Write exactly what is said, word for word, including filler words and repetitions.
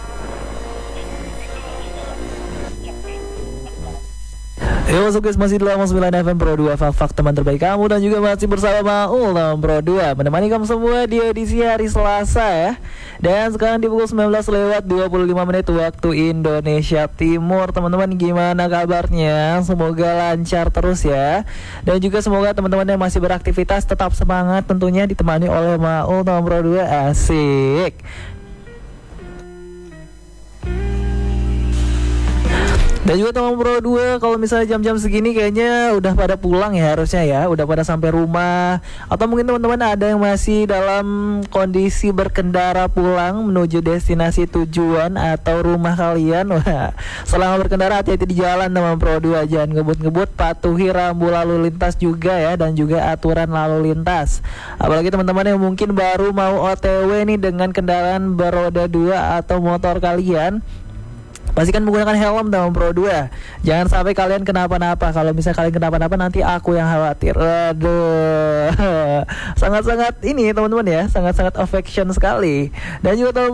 Yo, masuk guys, masih di Lama sembilan F M Pro dua, fak-fak teman terbaik kamu, dan juga masih bersama Maul dalam Pro dua, menemani kamu semua di edisi hari Selasa ya. Dan sekarang di pukul sembilan belas lewat dua puluh lima menit waktu Indonesia Timur. Teman-teman gimana kabarnya? Semoga lancar terus ya. Dan juga semoga teman-teman yang masih beraktivitas tetap semangat, tentunya ditemani oleh Maul dalam Pro dua. Asik. Dan juga teman Pro dua, kalau misalnya jam-jam segini kayaknya udah pada pulang ya harusnya ya, udah pada sampai rumah. Atau mungkin teman-teman ada yang masih dalam kondisi berkendara pulang menuju destinasi tujuan atau rumah kalian. Wah, selama berkendara hati-hati di jalan teman Pro dua, jangan ngebut-ngebut, patuhi rambu lalu lintas juga ya, dan juga aturan lalu lintas. Apalagi teman-teman yang mungkin baru mau O T W nih dengan kendaraan beroda dua atau motor kalian, pastikan menggunakan helm teman Pro dua. Jangan sampai kalian kenapa-napa. Kalau misalnya kalian kenapa-napa, nanti aku yang khawatir. Aduh. Sangat-sangat ini teman-teman ya, sangat-sangat affection sekali. Dan juga teman